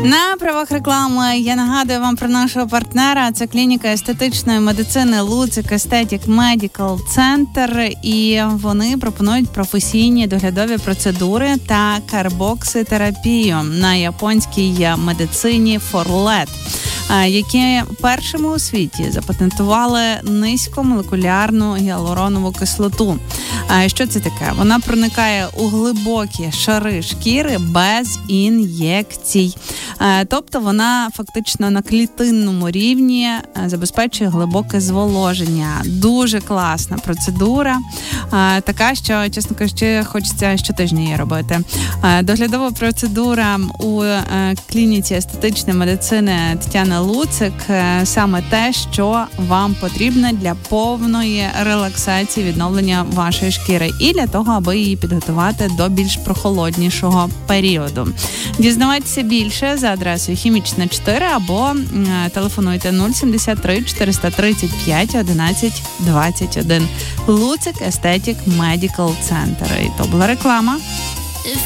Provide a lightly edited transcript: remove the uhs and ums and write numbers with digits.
На правах реклами я нагадую вам про нашого партнера. Це клініка естетичної медицини Луцик Aesthetic Medical Center. І вони пропонують професійні доглядові процедури та карбокситерапію на японській медицині Forlet, які першими у світі запатентували низькомолекулярну гіалуронову кислоту. Що це таке? Вона проникає у глибокі шари шкіри без ін'єкцій. Тобто вона фактично на клітинному рівні забезпечує глибоке зволоження. Дуже класна процедура. Така, що, чесно кажучи, хочеться щотижня її робити. Доглядова процедура у клініці естетичної медицини Тетяни Луцик саме те, що вам потрібно для повної релаксації, відновлення вашої шкіри і для того, аби її підготувати до більш прохолоднішого періоду. Дізнавайтеся більше за адресою Хімічна 4 або телефонуйте 073 435 11 21. Луцик Aesthetic Medical Center. І то була реклама.